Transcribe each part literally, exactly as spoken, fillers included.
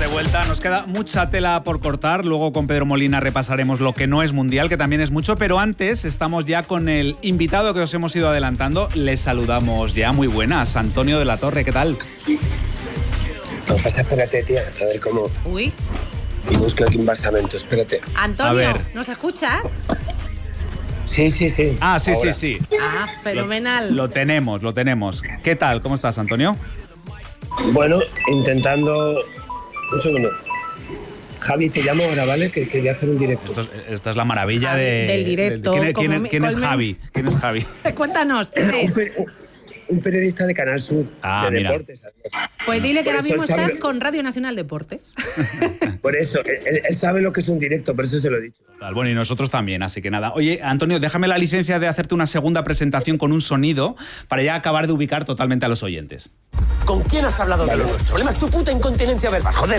de vuelta. Nos queda mucha tela por cortar. Luego con Pedro Molina repasaremos lo que no es mundial, que también es mucho. Pero antes estamos ya con el invitado que os hemos ido adelantando. Les saludamos ya. Muy buenas. Antonio de la Torre, ¿qué tal? No pasa, espérate, tía. A ver cómo... Uy. Y busco aquí un basamento, espérate. Antonio, A ver. ¿nos escuchas? Sí, sí, sí. Ah, sí, Ahora. sí, sí. Ah, fenomenal. Lo, lo tenemos, lo tenemos. ¿Qué tal? ¿Cómo estás, Antonio? Bueno, intentando... Un segundo. Javi, te llamo ahora, ¿vale? Que quería hacer un directo. Esto es, esta es la maravilla Javi, de, del directo, de- ¿Quién, como quién- mi- quién es colmen- Javi? ¿Quién es Javi? Cuéntanos, un, Tere. per- un periodista de Canal Sur, Ah, de mira. deportes. Pues dile que Por ahora eso mismo él sabe- estás con Radio Nacional Deportes. Por eso, él, él sabe lo que es un directo, por eso se lo he dicho. Tal, bueno, y nosotros también, así que nada. Oye, Antonio, déjame la licencia de hacerte una segunda presentación con un sonido para ya acabar de ubicar totalmente a los oyentes. ¿Con quién has hablado de lo nuestro? El problema es tu puta incontinencia verbal, joder.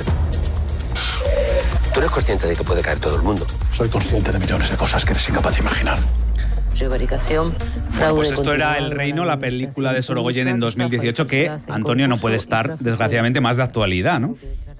Tú eres consciente de que puede caer todo el mundo. Soy consciente de millones de cosas que eres incapaz de imaginar. Prevaricación, fraude. Pues esto era continuado, El Reino, la película de Sorogoyen en dos mil dieciocho, que, falsedad en Antonio, no concurso puede y estar, tráfico. desgraciadamente, más de actualidad, ¿no?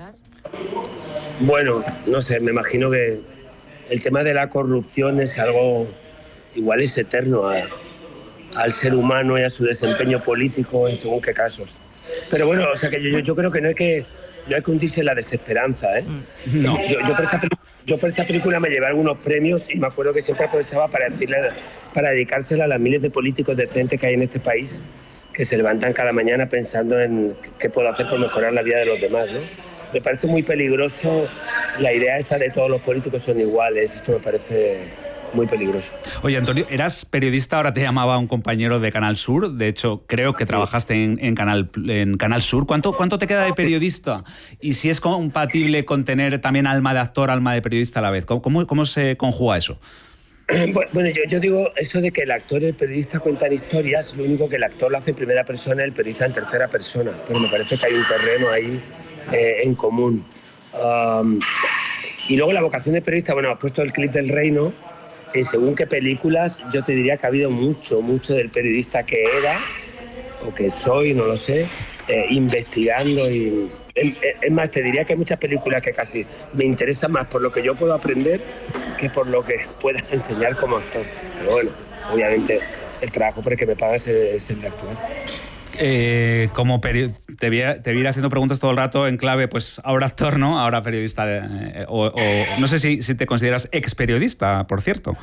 Bueno, no sé, me imagino que el tema de la corrupción es algo igual es eterno a- al ser humano y a su desempeño político en según qué casos. Pero bueno, o sea que yo, yo creo que no hay que no hay que hundirse en la desesperanza, ¿eh? No. Yo, yo, por esta, peli- yo por esta película me llevé algunos premios y me acuerdo que siempre aprovechaba para decirle, para dedicársela a las miles de políticos decentes que hay en este país que se levantan cada mañana pensando en qué puedo hacer por mejorar la vida de los demás, ¿no? Me parece muy peligroso la idea esta de todos los políticos son iguales. Esto me parece muy peligroso. Oye, Antonio, eras periodista, ahora te llamaba un compañero de Canal Sur. De hecho, creo que trabajaste en, en, Canal, en Canal Sur. ¿Cuánto, ¿Cuánto te queda de periodista? Y si es compatible con tener también alma de actor, alma de periodista a la vez. ¿Cómo, cómo, cómo se conjuga eso? Bueno, yo, yo digo eso de que el actor y el periodista cuentan historias, lo único que el actor lo hace en primera persona y el periodista en tercera persona. Pero me parece que hay un terreno ahí eh, en común. Um, y luego la vocación de periodista, bueno, has puesto el clip del Reino. En según qué películas, yo te diría que ha habido mucho, mucho del periodista que era, o que soy, no lo sé, eh, investigando. Y, es más, te diría que hay muchas películas que casi me interesan más por lo que yo puedo aprender que por lo que pueda enseñar como actor. Pero bueno, obviamente el trabajo por el que me pagas es el de actuar. Eh, como peri- te vi, te vi haciendo preguntas todo el rato en clave, pues ahora actor, ¿no? Ahora periodista. De, eh, o, o no sé si, si te consideras ex periodista, por cierto.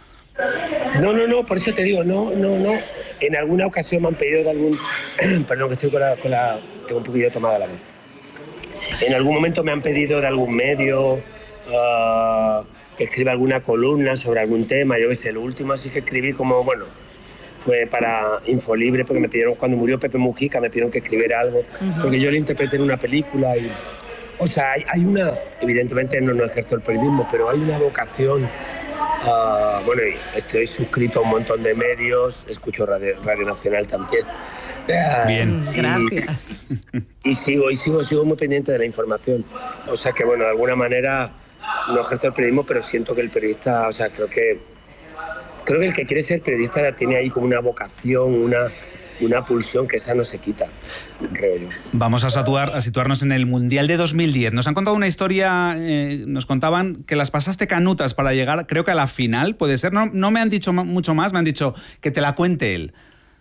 No, no, no, por eso te digo, no, no, no. En alguna ocasión me han pedido de algún... Perdón, que estoy con la, con la... Tengo un poquillo tomada la vez. En algún momento me han pedido de algún medio uh, que escriba alguna columna sobre algún tema. Yo qué sé, lo último así que escribí como, bueno... Fue para Infolibre, porque me pidieron, cuando murió Pepe Mujica, me pidieron que escribiera algo, uh-huh. porque yo le interpreté en una película. Y, o sea, hay, hay una, evidentemente no, no ejerzo el periodismo, pero hay una vocación. Uh, bueno, estoy suscrito a un montón de medios, escucho Radio, Radio Nacional también. Uh, Bien, y, gracias. Y sigo, y sigo, sigo muy pendiente de la información. O sea que, bueno, de alguna manera no ejerzo el periodismo, pero siento que el periodista, o sea, creo que Creo que el que quiere ser periodista tiene ahí como una vocación, una, una pulsión que esa no se quita, creo yo. Vamos a, situar, a situarnos en el Mundial de dos mil diez. Nos han contado una historia, eh, nos contaban que las pasaste canutas para llegar, creo que a la final, puede ser. No, no me han dicho mucho más, me han dicho que te la cuente él.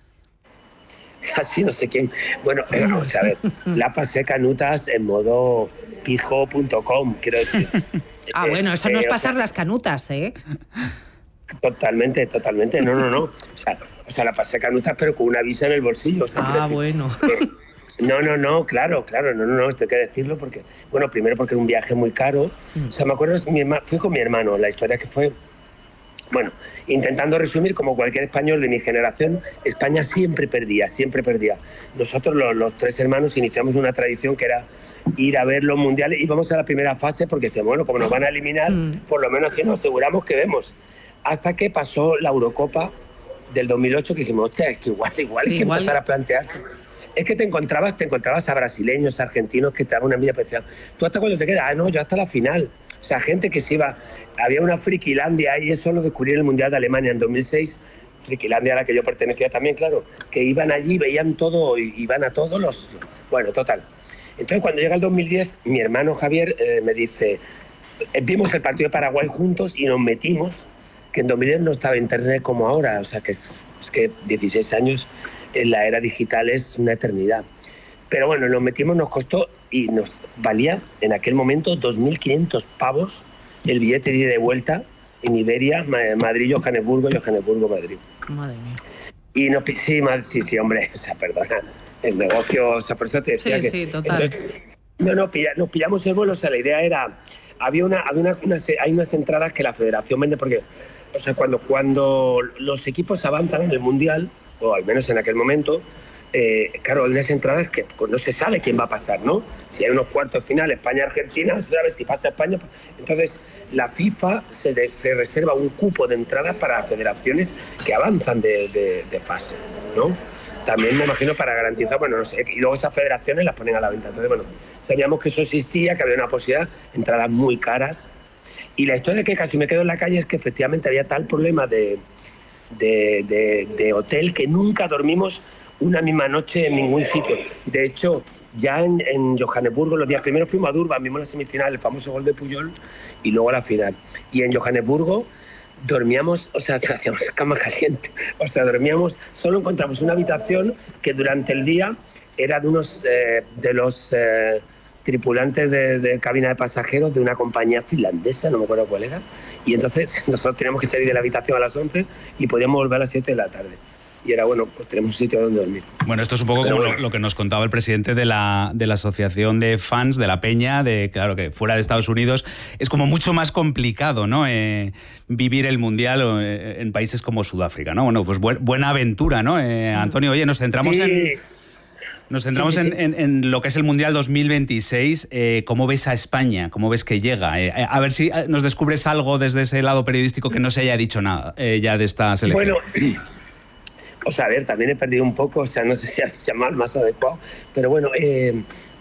Casi no sé quién. Bueno, eh, o sea, a ver, la pasé canutas en modo pijo punto com, quiero decir. Ah, bueno, eso no es eh, pasar o sea, las canutas, ¿eh? Totalmente, totalmente. No, no, no. O sea, o sea, la pasé canutas, pero con una visa en el bolsillo. O sea, Ah, decir, bueno. eh, no, no, no, claro, claro, no, no, no, esto hay que decirlo porque, bueno, primero porque era un viaje muy caro. O sea, me acuerdo, mi hermano, fui con mi hermano, la historia que fue, bueno, intentando resumir, como cualquier español de mi generación, España siempre perdía, siempre perdía. Nosotros, los, los tres hermanos, iniciamos una tradición que era ir a ver los mundiales. Íbamos a la primera fase porque decíamos, bueno, como nos van a eliminar, Mm. por lo menos si nos aseguramos que vemos. Hasta que pasó la Eurocopa del dos mil ocho, que dijimos, hostia, es que igual, igual hay que Igual. empezar a plantearse. Es que te encontrabas, te encontrabas a brasileños, argentinos que te daban una envidia especial. ¿Tú hasta cuándo te quedas? Ah, no, yo hasta la final. O sea, gente que se iba... Había una frikilandia ahí, eso lo descubrí en el Mundial de Alemania en dos mil seis, frikilandia a la que yo pertenecía también, claro, que iban allí, veían todo, y iban a todos los... Bueno, total. Entonces, cuando llega el dos mil diez, mi hermano Javier eh, me dice, vimos el partido de Paraguay juntos y nos metimos, que en dos mil diez no estaba internet como ahora, o sea, que es, es que dieciséis años en la era digital es una eternidad. Pero bueno, nos metimos, nos costó y nos valía en aquel momento dos mil quinientos pavos el billete de ida y de vuelta en Iberia, Madrid, Johannesburgo, Johannesburgo, Madrid. Madre mía. Y nos, sí, sí, sí, hombre, o sea, perdona, el negocio, o sea, por eso te decía sí, que... Sí, total. Entonces, no, no, pilla, nos pillamos el vuelo, o sea, la idea era, había una, había una, una, hay unas entradas que la federación vende porque, o sea, cuando, cuando los equipos avanzan en el Mundial, o al menos en aquel momento, Eh, claro, hay unas entradas que no se sabe quién va a pasar, ¿no? Si hay unos cuartos finales, España-Argentina, no se sabe si pasa España. Entonces, la FIFA se, de, se reserva un cupo de entradas para federaciones que avanzan de, de, de fase, ¿no? También me imagino para garantizar, bueno, no sé, y luego esas federaciones las ponen a la venta. Entonces, bueno, sabíamos que eso existía, que había una posibilidad, entradas muy caras. Y la historia que casi me quedo en la calle es que efectivamente había tal problema de, de, de, de hotel que nunca dormimos una misma noche en ningún sitio. De hecho, ya en, en Johannesburgo, los días primeros fuimos a Durban, vimos la semifinal, el famoso gol de Puyol, y luego la final. Y en Johannesburgo dormíamos, o sea, hacíamos cama caliente, o sea, dormíamos, solo encontramos una habitación que durante el día era de unos eh, de los eh, tripulantes de, de cabina de pasajeros de una compañía finlandesa, no me acuerdo cuál era, y entonces nosotros teníamos que salir de la habitación a las once y podíamos volver a las siete de la tarde. Y era, bueno, pues tenemos un sitio donde dormir. Bueno, esto es un poco Pero como bueno. lo, lo que nos contaba el presidente de la, de la asociación de fans de la Peña, de claro que fuera de Estados Unidos es como mucho más complicado, ¿no? Eh, vivir el Mundial eh, en países como Sudáfrica, ¿no? Bueno, pues bu buena aventura, ¿no? Eh, Antonio, oye, nos centramos sí. en... Nos centramos sí, sí, sí. En, en, en lo que es el Mundial dos mil veintiséis. Eh, ¿Cómo ves a España? ¿Cómo ves que llega? Eh, a ver si nos descubres algo desde ese lado periodístico que no se haya dicho nada eh, ya de esta selección. Bueno... O sea, a ver, también he perdido un poco, o sea, no sé si sea más, más adecuado, pero bueno, eh,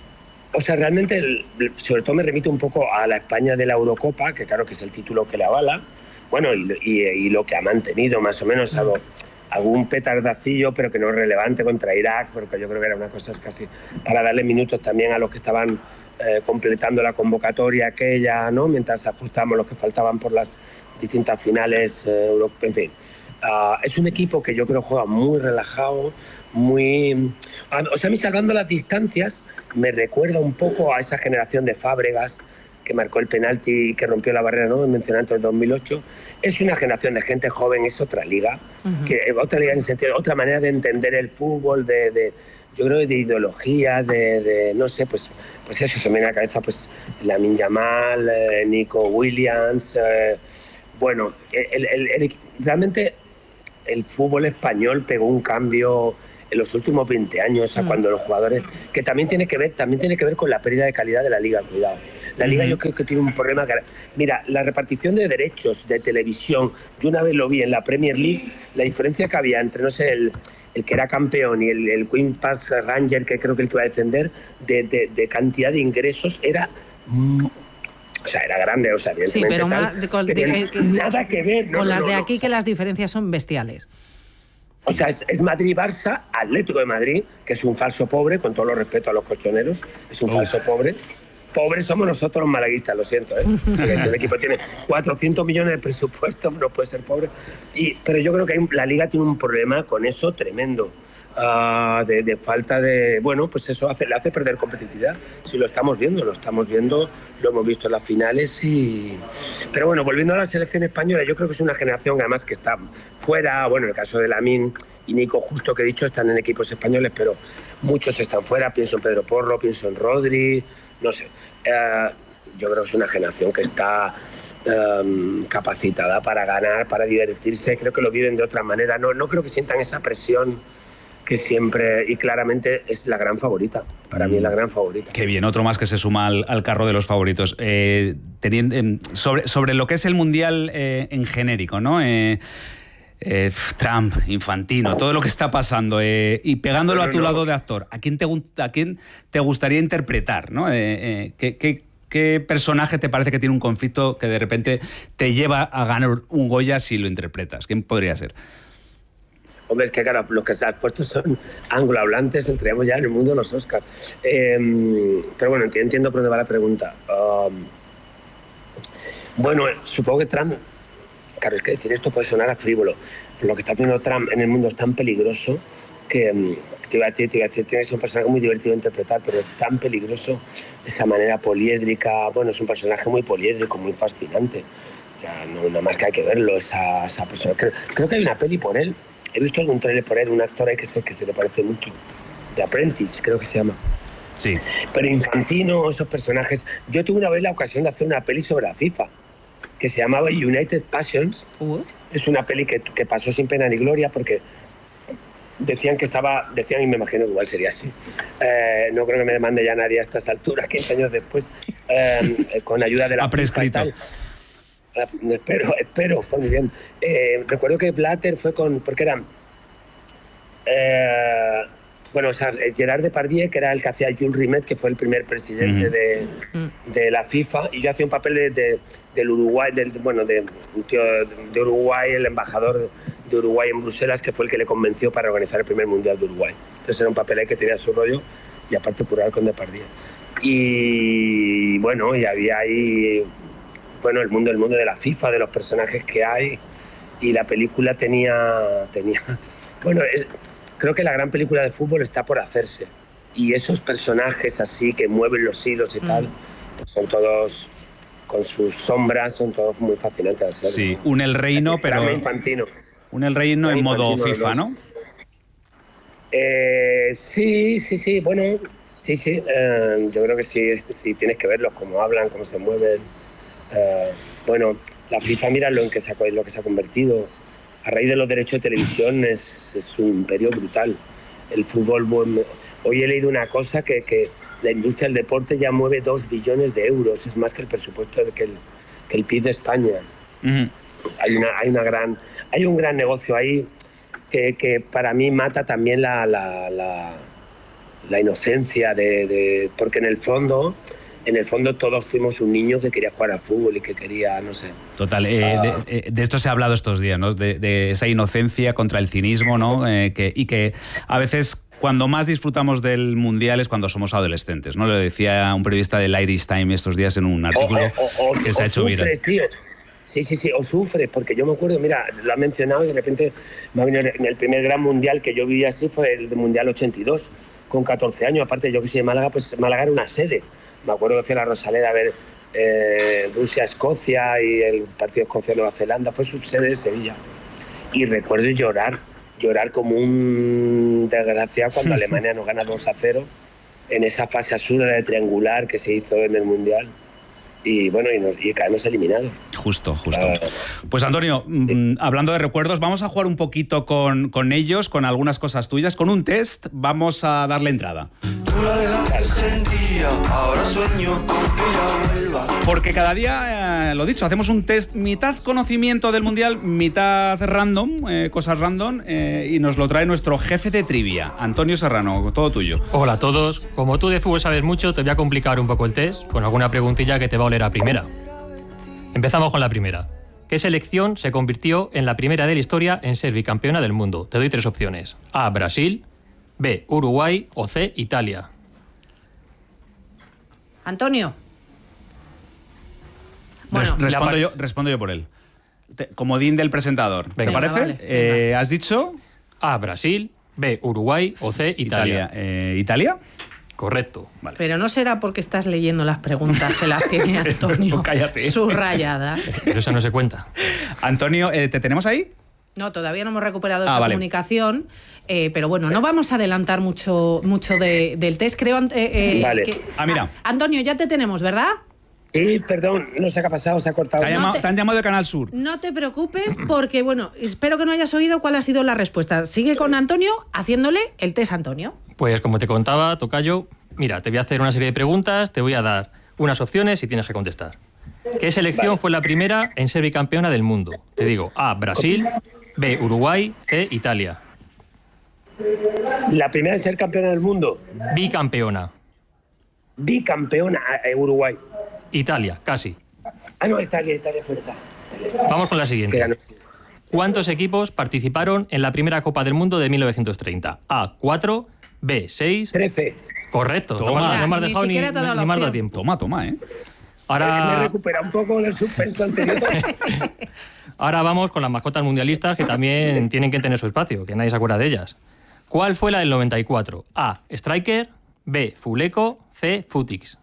o sea, realmente, el, sobre todo me remito un poco a la España de la Eurocopa, que claro que es el título que le avala, bueno, y, y, y lo que ha mantenido más o menos, algo, algún petardacillo, pero que no es relevante contra Irak, porque yo creo que era una cosa casi para darle minutos también a los que estaban eh, completando la convocatoria aquella, ¿no? Mientras ajustábamos los que faltaban por las distintas finales, eh, en fin. Uh, es un equipo que yo creo juega muy relajado, muy... Uh, o sea, a mí salvando las distancias me recuerda un poco a esa generación de Fábregas que marcó el penalti y que rompió la barrera, ¿no? Mencionando el dos mil ocho. Es una generación de gente joven, es otra liga, uh-huh. que, otra liga en el sentido, otra manera de entender el fútbol, de, de yo creo de ideología, de, de no sé, pues, pues eso se me viene a la cabeza, pues Lamine Yamal, eh, Nico Williams, eh, bueno, el, el, el, realmente el fútbol español pegó un cambio en los últimos veinte años, a cuando los jugadores, que también tiene que ver, también tiene que ver con la pérdida de calidad de la liga, cuidado. La liga yo creo que tiene un problema. Mira, la repartición de derechos de televisión, yo una vez lo vi en la Premier League, la diferencia que había entre, no sé, el, el que era campeón y el, el Queen Pass Ranger, que creo que el que iba a descender, de, de, de cantidad de ingresos, era... Mm, o sea, era grande, o sea, evidentemente. Sí, pero tal, más, con, de, que, nada que ver. No, con no, las de no, aquí, no, que las diferencias son bestiales. O sea, es, es Madrid-Barça, Atlético de Madrid, que es un falso pobre, con todo lo respeto a los colchoneros, es un oh. falso pobre. Pobres somos nosotros los malaguistas, lo siento, ¿eh? Porque si el equipo tiene cuatrocientos millones de presupuesto, no puede ser pobre. Y, pero yo creo que hay, la Liga tiene un problema con eso tremendo. Uh, de, de falta de... Bueno, pues eso hace, le hace perder competitividad. Si lo estamos viendo, lo estamos viendo, lo hemos visto en las finales y... Pero bueno, volviendo a la selección española, yo creo que es una generación además que está fuera, bueno, en el caso de Lamine y Nico, justo que he dicho, están en equipos españoles, pero muchos están fuera, pienso en Pedro Porro, pienso en Rodri, no sé. Uh, yo creo que es una generación que está um, capacitada para ganar, para divertirse, creo que lo viven de otra manera, no, no creo que sientan esa presión que siempre y claramente es la gran favorita. Para mm. mí es la gran favorita. Qué bien, otro más que se suma al, al carro de los favoritos. Eh, teniendo, eh, sobre, sobre lo que es el Mundial eh, en genérico, ¿no? Eh, eh, Trump, Infantino, todo lo que está pasando eh, y pegándolo no, no, a tu no. lado de actor, ¿a quién te, a quién te gustaría interpretar, ¿no? Eh, eh, ¿qué, qué, ¿Qué personaje te parece que tiene un conflicto que de repente te lleva a ganar un Goya si lo interpretas? ¿Quién podría ser? Hombre, es que claro, los que se han puesto son anglohablantes, entraríamos ya en el mundo de los Oscars. Eh, pero bueno, entiendo por dónde va la pregunta. Um, bueno, supongo que Trump... Claro, es que decir esto puede sonar a frívolo. Lo que está haciendo Trump en el mundo es tan peligroso que... Te iba a decir, te iba a decir, tiene que ser un personaje muy divertido de interpretar, pero es tan peligroso esa manera poliédrica. Bueno, es un personaje muy poliédrico, muy fascinante. Ya, no, nada más que hay que verlo, esa, esa persona. Creo, creo que hay una peli por él. He visto algún trailer por él, un actor ahí que se, que se le parece mucho. The Apprentice, creo que se llama. Sí. Pero Infantino, esos personajes... Yo tuve una vez la ocasión de hacer una peli sobre la FIFA, que se llamaba United Passions. Uh. Es una peli que, que pasó sin pena ni gloria porque... Decían que estaba, decían y me imagino que igual sería así. Eh, no creo que me demande ya nadie a estas alturas, quince años después, eh, con ayuda de la... Ha prescrito. Eh, espero, espero, pues muy bien. Eh, recuerdo que Blatter fue con, porque eran, eh, bueno, o sea, Gerard Depardieu, que era el que hacía Jules Rimet, que fue el primer presidente uh-huh. de, de la FIFA, y yo hacía un papel de, de, del Uruguay, del, bueno, de un tío de Uruguay, el embajador de, de Uruguay en Bruselas, que fue el que le convenció para organizar el primer Mundial de Uruguay. Entonces era un papel ahí que tenía su rollo y aparte curar con Depardieu. Y bueno, y había ahí, bueno, el mundo, el mundo de la FIFA, de los personajes que hay, y la película tenía, tenía bueno, es, creo que la gran película de fútbol está por hacerse. Y esos personajes así que mueven los hilos y mm. tal, pues son todos... con sus sombras, son todos muy fascinantes de hacer. Sí, un El Reino, el pero... Infantino. Un El Reino en modo Infantino, FIFA, ¿no? Eh, sí, sí, sí, bueno, sí, sí. Eh, yo creo que sí, sí tienes que verlos, cómo hablan, cómo se mueven. Eh, bueno, la FIFA, mira lo en que se ha, lo que se ha convertido. A raíz de los derechos de televisión es, es un imperio brutal. El fútbol, bueno, hoy he leído una cosa que... que la industria del deporte ya mueve dos billones de euros, es más que el presupuesto que el, que el P I B de España. Uh-huh. Hay, una, hay, una gran, hay un gran negocio ahí que, que para mí mata también la, la, la, la inocencia, de, de, porque en el fondo... En el fondo todos fuimos un niño que quería jugar al fútbol y que quería, no sé... Total, eh, uh, de, de esto se ha hablado estos días, ¿no? De, de esa inocencia contra el cinismo, ¿no? Eh, que, y que a veces... Cuando más disfrutamos del Mundial es cuando somos adolescentes, ¿no? Lo decía un periodista del Irish Times estos días en un artículo o, o, o, que se ha hecho sufres, viral. Tío. Sí, sí, sí, o sufres, porque yo me acuerdo, mira, lo ha mencionado y de repente me ha venido en el primer gran Mundial que yo viví así, fue el Mundial ochenta y dos, con catorce años, aparte yo que soy de Málaga, pues Málaga era una sede. Me acuerdo que fui a la Rosaleda a ver eh, Rusia-Escocia y el partido Escocia-Nueva Zelanda, fue subsede de Sevilla. Y recuerdo llorar. llorar como un desgraciado cuando Alemania nos gana dos a cero en esa fase absurda de triangular que se hizo en el Mundial. Y bueno, y, nos, y caemos eliminados. Justo, justo. Uh, pues Antonio, sí. mmm, hablando de recuerdos, vamos a jugar un poquito con, con ellos, con algunas cosas tuyas, con un test. Vamos a darle entrada. Tú la dejaste encendida, ahora sueño con que ella vuelva. Porque cada día, eh, lo dicho, hacemos un test mitad conocimiento del Mundial, mitad random, eh, cosas random, eh, y nos lo trae nuestro jefe de trivia, Antonio Serrano, todo tuyo. Hola a todos. Como tú de fútbol sabes mucho, te voy a complicar un poco el test con alguna preguntilla que te va a oler a primera. Empezamos con la primera. ¿Qué selección se convirtió en la primera de la historia en ser bicampeona del mundo? Te doy tres opciones. A, Brasil, B, Uruguay o C, Italia. Antonio. Bueno, respondo, yo, respondo yo por él. Te, comodín del presentador. Venga, ¿te parece? Vale, eh, ¿Has dicho? A, Brasil, B, Uruguay o C, Italia. ¿Italia? Eh, ¿Italia? Correcto. Vale. Pero no será porque estás leyendo las preguntas que las tiene Antonio Cállate. subrayadas. Pero eso no se cuenta. Antonio, eh, ¿te tenemos ahí? No, todavía no hemos recuperado ah, esa vale. comunicación, eh, pero bueno, no vamos a adelantar mucho, mucho de, del test. Creo eh, eh, vale. que... Ah, mira. Antonio, ya te tenemos, ¿verdad? Sí, perdón, no sé qué ha pasado, se ha cortado. Te, ha llamado, no te, te han llamado de Canal Sur. No te preocupes porque, bueno, espero que no hayas oído cuál ha sido la respuesta. Sigue con Antonio haciéndole el test a Antonio. Pues como te contaba, tocayo, mira, te voy a hacer una serie de preguntas, te voy a dar unas opciones y tienes que contestar. ¿Qué selección vale. fue la primera en ser bicampeona del mundo? Te digo, A, Brasil, B, Uruguay, C, Italia. ¿La primera en ser campeona del mundo? Bicampeona. Bicampeona, eh, Uruguay. Italia, casi. Ah, no, Italia, Italia fue verdad. Vamos con la siguiente. ¿Cuántos equipos participaron en la primera Copa del Mundo de mil novecientos treinta? A, cuatro, B, seis... trece. Correcto, Toma. no, me- no me has Ni dejado ni, siquiera te ha dado la ni más da opción. tiempo. Toma, toma, ¿eh? Me Ahora, recupera un poco del suspenso anterior. ahora vamos con las mascotas mundialistas que también tienen que tener su espacio, que nadie se acuerda de ellas. ¿Cuál fue la del noventa y cuatro? A, Striker, B, Fuleco, C, Futix.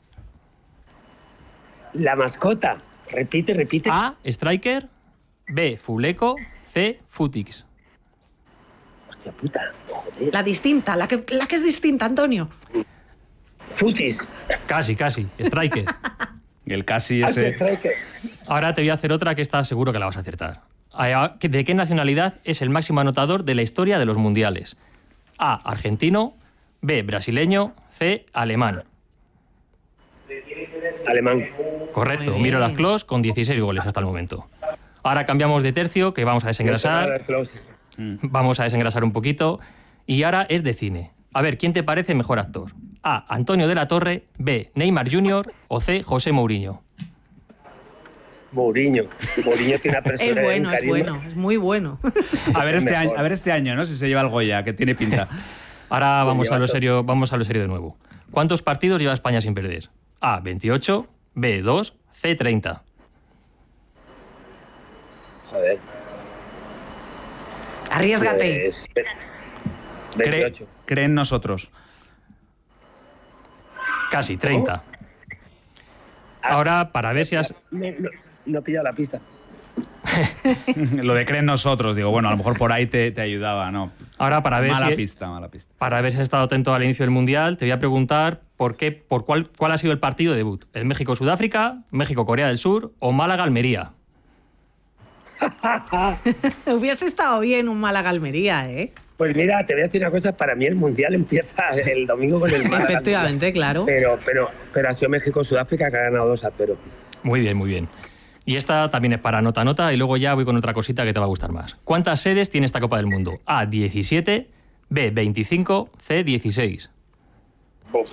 La mascota. Repite, repite. A, Striker, B, Fuleco, C, Futix. Hostia puta. Joder. La distinta, la que, la que es distinta, Antonio. Futis. Casi, casi, Striker. El casi Ante ese... Striker. Ahora te voy a hacer otra que está seguro que la vas a acertar. A- ¿De qué nacionalidad es el máximo anotador de la historia de los mundiales? A, argentino, B, brasileño, C, alemán. Alemán. Correcto, Muy bien. Miroslav Klose con dieciséis goles hasta el momento. Ahora cambiamos de tercio, que vamos a desengrasar. Vamos a desengrasar un poquito. Y ahora es de cine. A ver, ¿quién te parece mejor actor? A, Antonio de la Torre, B, Neymar junior o C, José Mourinho. Mourinho. Mourinho tiene una persona. Es bueno, un es carisma. bueno, es muy bueno. A ver, este Mejor. año, a ver este año, ¿no? Si se lleva el Goya, que tiene pinta. Ahora vamos a lleva lo todo. serio, vamos a lo serio de nuevo. ¿Cuántos partidos lleva España sin perder? A, veintiocho, B, dos, C, treinta. Joder. Arriesgate. Pues, Cree, veintiocho. cree en nosotros. Casi, treinta. Ahora, para ver si has... No, no, no he pillado la pista. Lo de cree en nosotros, digo, bueno, a lo mejor por ahí te, te ayudaba, ¿no? Ahora, para ver Mala si... pista, mala pista. Para ver si has estado atento al inicio del Mundial, te voy a preguntar por qué, por cuál, cuál ha sido el partido de debut. ¿El México-Sudáfrica, México-Corea del Sur o Málaga-Almería? Hubiese estado bien un Málaga-Almería, ¿eh? Pues mira, te voy a decir una cosa. Para mí el Mundial empieza el domingo con el Málaga. Efectivamente, claro. Pero, pero, pero ha sido México-Sudáfrica que ha ganado dos a cero. Muy bien, muy bien. Y esta también es para nota nota y luego ya voy con otra cosita que te va a gustar más. ¿Cuántas sedes tiene esta Copa del Mundo? A, diecisiete, B, veinticinco, C, dieciséis. Uf.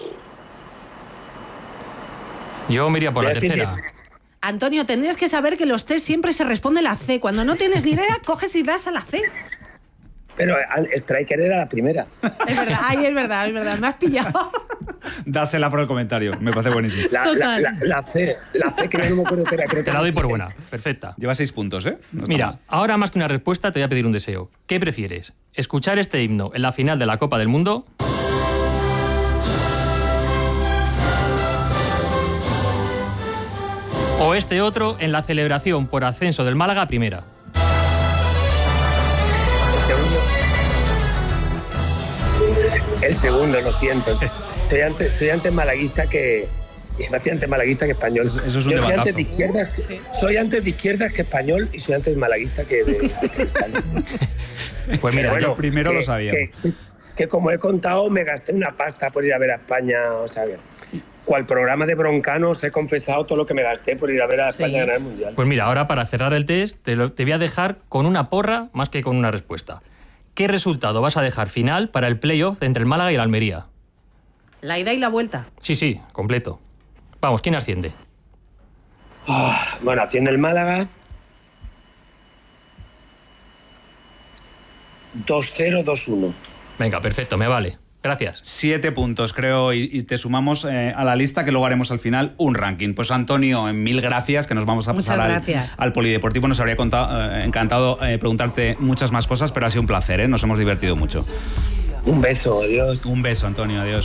Yo me iría por Voy la a decir tercera. diez. Antonio, tendrías que saber que los test siempre se responde la C. Cuando no tienes ni idea, coges y das a la C. Pero al- Striker era la primera. Es verdad, ay, es verdad, es verdad. Me has pillado. Dásela por el comentario, me parece buenísimo. La, la, Total. la, la C, la C que yo no me acuerdo que era. Creo que Te la doy por dieciséis. buena. Perfecta. Lleva seis puntos, ¿eh? No está Mira, mal. ahora más que una respuesta te voy a pedir un deseo. ¿Qué prefieres? ¿Escuchar este himno en la final de la Copa del Mundo? ¿O este otro en la celebración por ascenso del Málaga a primera? El segundo. El segundo, lo siento. Soy antes, soy antes malaguista que. Es más antes malaguista que español. Eso- eso es un Yo soy debatazo. antes de izquierdas, soy antes de izquierdas que español y soy antes malaguista que de, de Cristal. Pues mira, Pero yo primero que- lo sabía. Que, que- que como he contado, me gasté una pasta por ir a ver a España. O sea, cual programa de Broncano os he confesado todo lo que me gasté por ir a ver a España Sí. ganar el Mundial. Pues mira, ahora para cerrar el test te, lo- te voy a dejar con una porra más que con una respuesta. ¿Qué resultado vas a dejar final para el playoff entre el Málaga y el Almería? La ida y la vuelta. Sí, sí, completo. Vamos, ¿quién asciende? Ah, bueno, haciendo el Málaga. dos cero dos uno. Venga, perfecto, me vale. Gracias. Siete puntos, creo, y, y te sumamos eh, a la lista que luego haremos al final un ranking. Pues Antonio, en mil gracias, que nos vamos a Muchas pasar al, gracias. al polideportivo. Nos habría contado, eh, encantado eh, preguntarte muchas más cosas, pero ha sido un placer, ¿eh? Nos hemos divertido mucho. Un beso, adiós. Un beso, Antonio, adiós.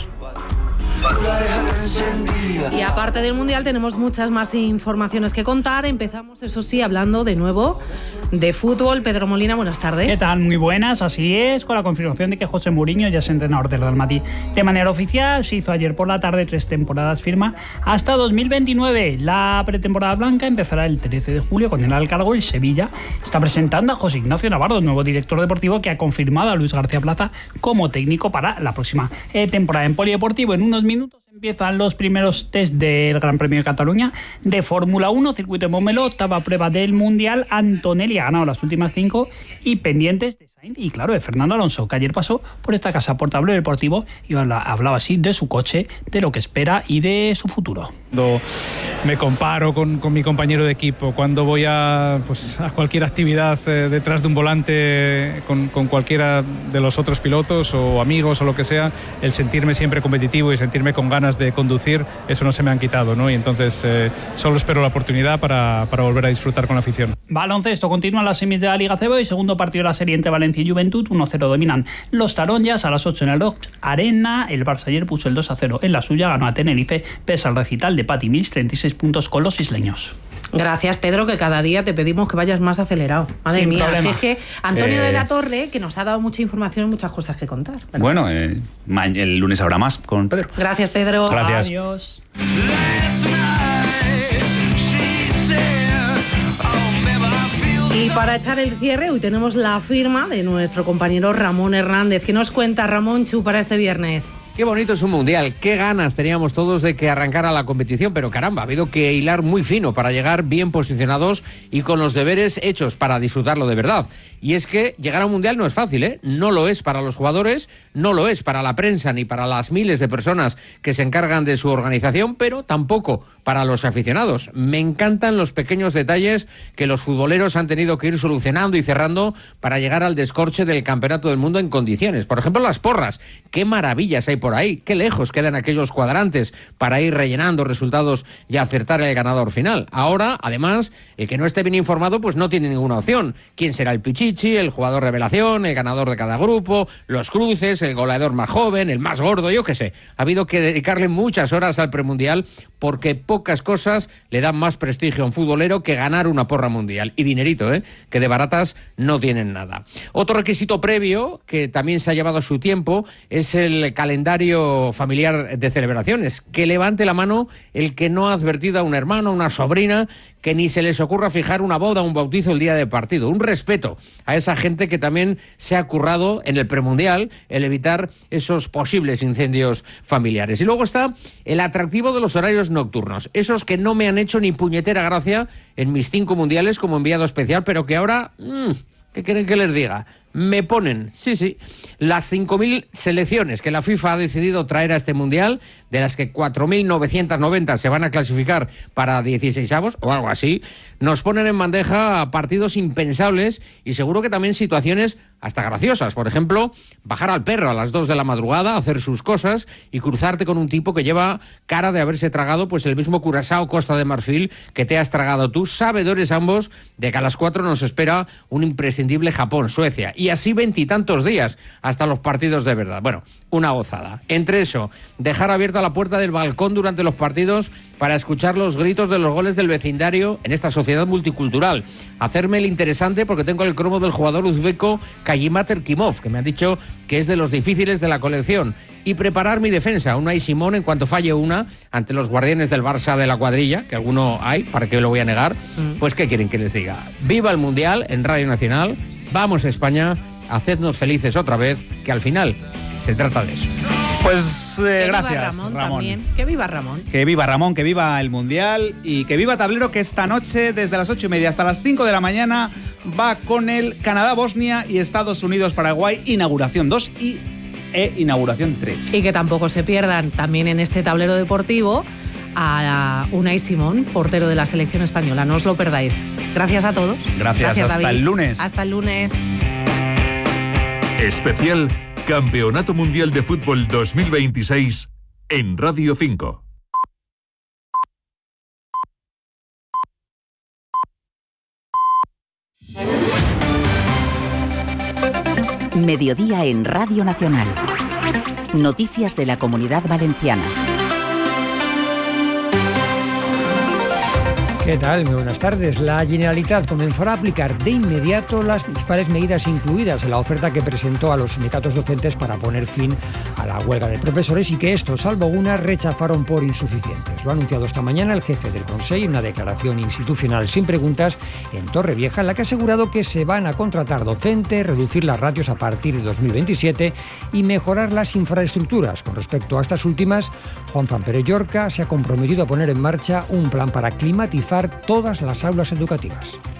Y aparte del Mundial tenemos muchas más informaciones que contar. Empezamos, eso sí, hablando de nuevo de fútbol. Pedro Molina, buenas tardes. ¿Qué tal? Muy buenas, así es, con la confirmación de que José Mourinho ya es entrenador del Real Madrid. De manera oficial, se hizo ayer por la tarde, tres temporadas firma hasta dos mil veintinueve. La pretemporada blanca empezará el trece de julio con el Alcargo y Sevilla. Está presentando a José Ignacio Navarro, nuevo director deportivo, que ha confirmado a Luis García Plaza como técnico para la próxima eh, temporada. En polideportivo, en unos minutos empiezan los primeros test del Gran Premio de Cataluña de Fórmula uno, circuito de Montmeló, octava prueba del Mundial. Antonelli ha ganado las últimas cinco y pendientes de Sainz y, claro, de Fernando Alonso, que ayer pasó por esta casa, por Tablero Deportivo, y habla- hablaba así de su coche, de lo que espera y de su futuro. Do- me comparo con, con mi compañero de equipo, cuando voy a, pues, a cualquier actividad eh, detrás de un volante con, con cualquiera de los otros pilotos o amigos o lo que sea, el sentirme siempre competitivo y sentirme con ganas de conducir, eso no se me han quitado, ¿no? Y entonces eh, solo espero la oportunidad para, para volver a disfrutar con la afición. Baloncesto, continúa la semis de la Liga C B y segundo partido de la serie entre Valencia y Juventud, uno cero dominan los taronjas a las ocho en el Rock Arena. El Barça ayer puso el dos a cero en la suya, ganó a Tenerife, pese al recital de Patti Mills, treinta y seis puntos con los isleños. Gracias, Pedro, que cada día te pedimos que vayas más acelerado. Madre Sin mía, problema. así es que Antonio Eh, de la Torre, que nos ha dado mucha información y muchas cosas que contar, ¿verdad? Bueno, eh, ma- el lunes habrá más con Pedro. Gracias, Pedro. Gracias. Adiós. Y para echar el cierre, hoy tenemos la firma de nuestro compañero Ramón Hernández. ¿Qué nos cuenta Ramón Chu para este viernes? Qué bonito es un mundial, qué ganas teníamos todos de que arrancara la competición, pero caramba, ha habido que hilar muy fino para llegar bien posicionados y con los deberes hechos para disfrutarlo de verdad. Y es que llegar a un mundial no es fácil, ¿eh? No lo es para los jugadores, no lo es para la prensa ni para las miles de personas que se encargan de su organización, pero tampoco para los aficionados. Me encantan los pequeños detalles que los futboleros han tenido que ir solucionando y cerrando para llegar al descorche del Campeonato del Mundo en condiciones. Por ejemplo, las porras. Qué maravillas hay por ahí, qué lejos quedan aquellos cuadrantes para ir rellenando resultados y acertar el ganador final. Ahora, además, el que no esté bien informado pues no tiene ninguna opción. ¿Quién será el Pichichi, el jugador revelación, el ganador de cada grupo, los cruces, el goleador más joven, el más gordo? Yo qué sé. Ha habido que dedicarle muchas horas al premundial porque pocas cosas le dan más prestigio a un futbolero que ganar una porra mundial. Y dinerito, ¿eh? Que de baratas no tienen nada. Otro requisito previo, que también se ha llevado su tiempo, es el calendario familiar de celebraciones. Que levante la mano el que no ha advertido a un hermano, a una sobrina, que ni se les ocurra fijar una boda o un bautizo el día de partido. Un respeto a esa gente que también se ha currado en el premundial el evitar esos posibles incendios familiares. Y luego está el atractivo de los horarios nocturnos. Esos que no me han hecho ni puñetera gracia en mis cinco mundiales como enviado especial, pero que ahora... Mmm, ¿qué quieren que les diga? Me ponen, sí, sí, las cinco mil selecciones que la FIFA ha decidido traer a este Mundial, de las que cuatro mil novecientos noventa se van a clasificar para dieciseisavos o algo así, nos ponen en bandeja partidos impensables y seguro que también situaciones hasta graciosas. Por ejemplo, bajar al perro a las dos de la madrugada, hacer sus cosas y cruzarte con un tipo que lleva cara de haberse tragado pues el mismo Curazao Costa de Marfil que te has tragado tú, sabedores ambos de que a las cuatro nos espera un imprescindible Japón-Suecia. Y así veintitantos días hasta los partidos de verdad. Bueno, una gozada. Entre eso, dejar abierta la puerta del balcón durante los partidos para escuchar los gritos de los goles del vecindario en esta sociedad multicultural. Hacerme el interesante porque tengo el cromo del jugador uzbeco Kayimat Erkimov, que me han dicho que es de los difíciles de la colección. Y preparar mi defensa, Unai Simón, en cuanto falle una, ante los guardianes del Barça de la cuadrilla, que alguno hay, ¿para qué lo voy a negar? Pues ¿qué quieren que les diga? Viva el Mundial en Radio Nacional, vamos a España, hacednos felices otra vez, que al final se trata de eso. Pues eh, que gracias, viva Ramón, Ramón. También. Que viva Ramón. Que viva Ramón, que viva el Mundial y que viva Tablero, que esta noche, desde las ocho y media hasta las cinco de la mañana, va con el Canadá-Bosnia y Estados Unidos-Paraguay, inauguración dos y e inauguración tres. Y que tampoco se pierdan también en este tablero deportivo a Unai Simón, portero de la selección española. No os lo perdáis. Gracias a todos. Gracias, Gracias hasta David. el lunes. Hasta el lunes. Especial Campeonato Mundial de Fútbol dos mil veintiséis en Radio cinco. Mediodía en Radio Nacional. Noticias de la Comunidad Valenciana. ¿Qué tal? Muy buenas tardes. La Generalitat comenzará a aplicar de inmediato las principales medidas incluidas en la oferta que presentó a los sindicatos docentes para poner fin a la huelga de profesores y que estos, salvo unas, rechazaron por insuficientes. Lo ha anunciado esta mañana el jefe del Consejo en una declaración institucional sin preguntas en Torrevieja, en la que ha asegurado que se van a contratar docentes, reducir las ratios a partir de dos mil veintisiete y mejorar las infraestructuras. Con respecto a estas últimas, Juan Pérez Llorca se ha comprometido a poner en marcha un plan para climatizar todas las aulas educativas.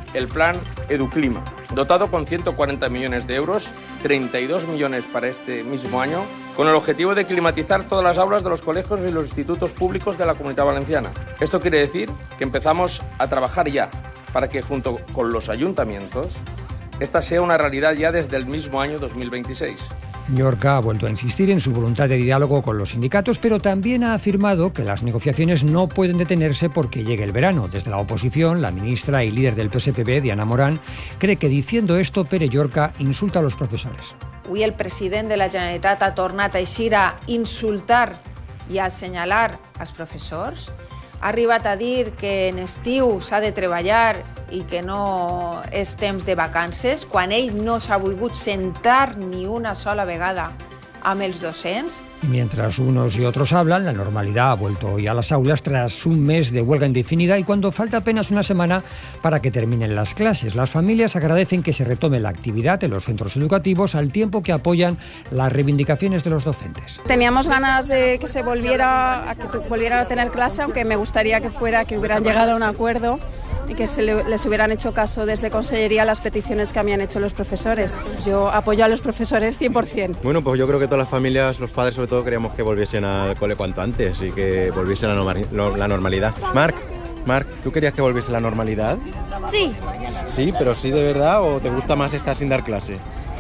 el plan Educlima, dotado con ciento cuarenta millones de euros, treinta y dos millones para este mismo año, con el objetivo de climatizar todas las aulas de los colegios y los institutos públicos de la Comunidad Valenciana. Esto quiere decir que empezamos a trabajar ya para que, junto con los ayuntamientos, esta sea una realidad ya desde el mismo año dos mil veintiséis. Llorca ha vuelto a insistir en su voluntad de diálogo con los sindicatos, pero también ha afirmado que las negociaciones no pueden detenerse porque llegue el verano. Desde la oposición, la ministra y líder del P S P B, Diana Morán, cree que diciendo esto, Pere Llorca insulta a los profesores. Avui el president de la Generalitat ha tornat a eixir a insultar i a assenyalar els professors. Ha arribat a dir que en estiu s'ha de treballar i que no és temps de vacances, quan ell no s'ha volgut sentar ni una sola vegada amb els docents. Mientras unos y otros hablan, la normalidad ha vuelto hoy a las aulas tras un mes de huelga indefinida y cuando falta apenas una semana para que terminen las clases. Las familias agradecen que se retome la actividad en los centros educativos al tiempo que apoyan las reivindicaciones de los docentes. Teníamos ganas de que se volviera a, que volvieran a tener clase, aunque me gustaría que fuera que hubieran llegado a un acuerdo y que se le, les hubieran hecho caso desde Consellería a las peticiones que habían hecho los profesores. Yo apoyo a los profesores cien por cien. Bueno, pues yo creo que todas las familias, los padres sobre todo, queríamos que volviesen al cole cuanto antes y que volviese la, normal, la normalidad. Marc, Marc, ¿tú querías que volviese la normalidad? Sí. Sí, pero sí de verdad, ¿o te gusta más estar sin dar clase?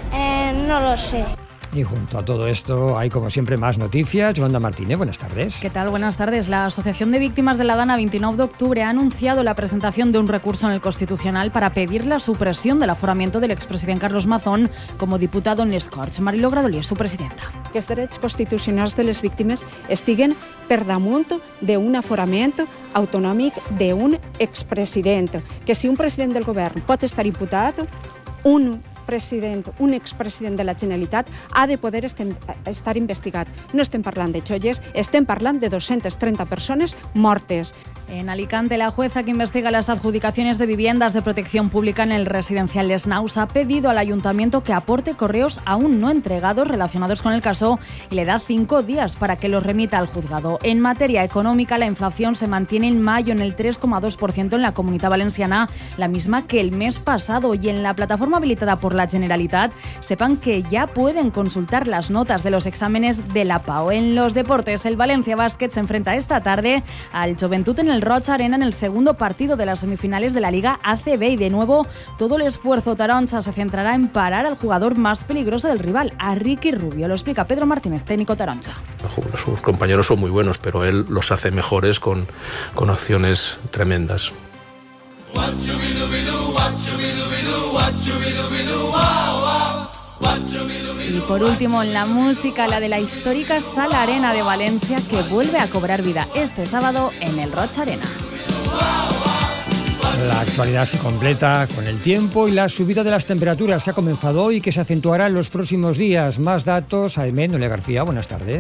Eh, no lo sé. Y junto a todo esto hay como siempre más noticias. Yolanda Martínez, buenas tardes. ¿Qué tal? Buenas tardes. La Asociación de Víctimas de la Dana veintinueve de octubre ha anunciado la presentación de un recurso en el Constitucional para pedir la supresión del aforamiento del expresident Carlos Mazón como diputado en les Corts. Mariló Gradolí és su presidenta. Que els drets constitucionals de les víctimes estiguen per damunt d'un aforament autonòmic d'un expresident. Que si un president del govern pot estar imputat, un president, un expresident de la Generalitat ha de poder estem, estar investigat. No estem parlant de xolles, estem parlant de doscientas treinta persones mortes. En Alicante, la jueza que investiga las adjudicaciones de viviendas de protección pública en el residencial Les Naus ha pedido al ayuntamiento que aporte correos aún no entregados relacionados con el caso y le da cinco días para que los remita al juzgado. En materia económica, la inflación se mantiene en mayo en el tres coma dos por ciento en la Comunidad Valenciana, la misma que el mes pasado, y en la plataforma habilitada por la Generalitat sepan que ya pueden consultar las notas de los exámenes de la PAO. En los deportes, el Valencia Basket se enfrenta esta tarde al Joventut en el Roig Arena en el segundo partido de las semifinales de la Liga A C B y de nuevo todo el esfuerzo taroncha se centrará en parar al jugador más peligroso del rival, a Ricky Rubio. Lo explica Pedro Martínez, técnico taroncha. Sus compañeros son muy buenos, pero él los hace mejores con, con acciones tremendas. Y por último, en la música, la de la histórica Sala Arena de Valencia, que vuelve a cobrar vida este sábado en el Roig Arena. La actualidad se completa con el tiempo y la subida de las temperaturas que ha comenzado hoy y que se acentuará en los próximos días. Más datos, Aimé Noelia García, buenas tardes.